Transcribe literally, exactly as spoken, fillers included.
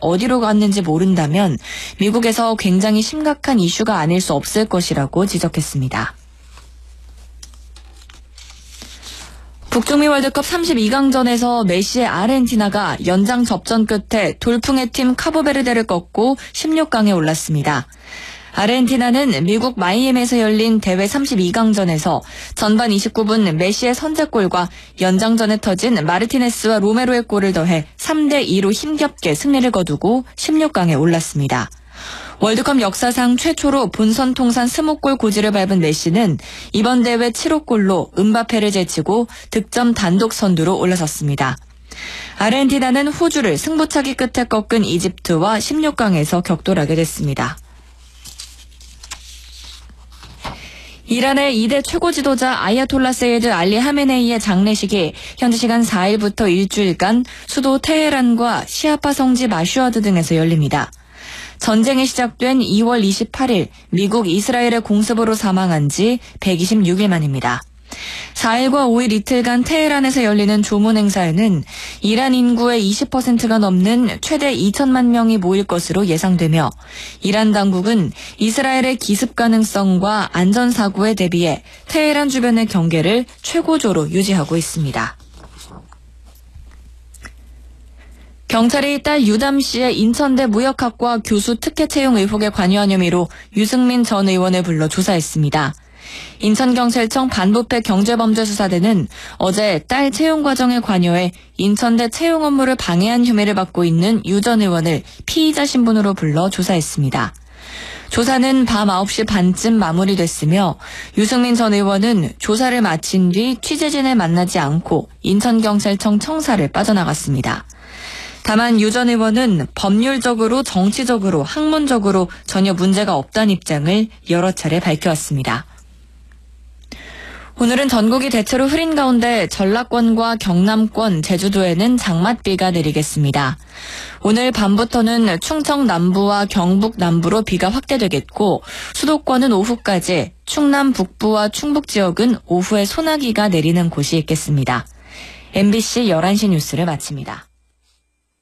어디로 갔는지 모른다면 미국에서 굉장히 심각한 이슈가 아닐 수 없을 것이라고 지적했습니다. 북중미 월드컵 삼십이 강전에서 메시의 아르헨티나가 연장 접전 끝에 돌풍의 팀 카보베르데를 꺾고 십육 강에 올랐습니다. 아르헨티나는 미국 마이애미에서 열린 대회 삼십이 강전에서 전반 이십구 분 메시의 선제골과 연장전에 터진 마르티네스와 로메로의 골을 더해 삼 대 이로 힘겹게 승리를 거두고 십육 강에 올랐습니다. 월드컵 역사상 최초로 본선 통산 이십 골 고지를 밟은 메시는 이번 대회 칠 호 골로 음바페를 제치고 득점 단독 선두로 올라섰습니다. 아르헨티나는 호주를 승부차기 끝에 꺾은 이집트와 십육 강에서 격돌하게 됐습니다. 이란의 이 대 최고 지도자 아야톨라 세이드 알리 하메네이의 장례식이 현지 시간 사 일부터 일주일간 수도 테헤란과 시아파 성지 마슈아드 등에서 열립니다. 전쟁이 시작된 이월 이십팔일 미국 이스라엘의 공습으로 사망한 지 백이십육 일 만입니다. 사 일과 오 일 이틀간 테헤란에서 열리는 조문 행사에는 이란 인구의 이십 퍼센트가 넘는 최대 이천만 명이 모일 것으로 예상되며 이란 당국은 이스라엘의 기습 가능성과 안전사고에 대비해 테헤란 주변의 경계를 최고조로 유지하고 있습니다. 경찰이 딸 유담 씨의 인천대 무역학과 교수 특혜 채용 의혹에 관여한 혐의로 유승민 전 의원을 불러 조사했습니다. 인천경찰청 반부패 경제범죄수사대는 어제 딸 채용 과정에 관여해 인천대 채용 업무를 방해한 혐의를 받고 있는 유 전 의원을 피의자 신분으로 불러 조사했습니다. 조사는 밤 아홉 시 반쯤 마무리됐으며 유승민 전 의원은 조사를 마친 뒤 취재진을 만나지 않고 인천경찰청 청사를 빠져나갔습니다. 다만 유 전 의원은 법률적으로 정치적으로 학문적으로 전혀 문제가 없다는 입장을 여러 차례 밝혀왔습니다. 오늘은 전국이 대체로 흐린 가운데 전라권과 경남권, 제주도에는 장맛비가 내리겠습니다. 오늘 밤부터는 충청 남부와 경북 남부로 비가 확대되겠고 수도권은 오후까지, 충남 북부와 충북 지역은 오후에 소나기가 내리는 곳이 있겠습니다. 엠비씨 열한 시 뉴스를 마칩니다.